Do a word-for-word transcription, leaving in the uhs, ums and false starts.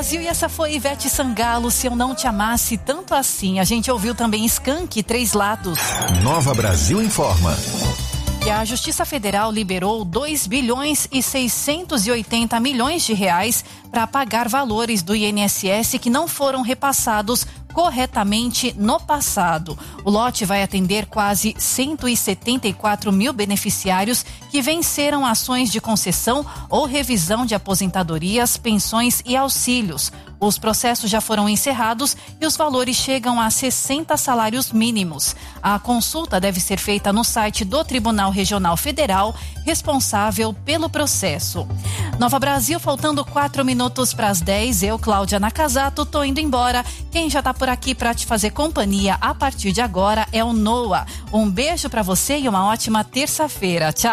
Brasil, e essa foi Ivete Sangalo, Se Eu Não Te Amasse Tanto Assim. A gente ouviu também Skank, Três Lados. Nova Brasil informa. E a Justiça Federal liberou dois bilhões e seiscentos e oitenta milhões de reais para pagar valores do I N S S que não foram repassados corretamente no passado. O lote vai atender quase cento e setenta e quatro mil beneficiários que venceram ações de concessão ou revisão de aposentadorias, pensões e auxílios. Os processos já foram encerrados e os valores chegam a sessenta salários mínimos. A consulta deve ser feita no site do Tribunal Regional Federal, responsável pelo processo. Nova Brasil, faltando quatro minutos para as dez. Eu, Cláudia Nakazato, tô indo embora. Quem já tá por aqui para te fazer companhia a partir de agora é o Noah. Um beijo para você e uma ótima terça-feira. Tchau.